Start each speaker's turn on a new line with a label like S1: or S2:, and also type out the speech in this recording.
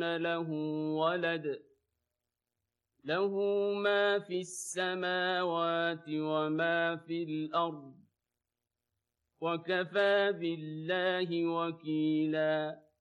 S1: يكون له ولد له ما في السماوات وما في الأرض وكفى بالله وكيلا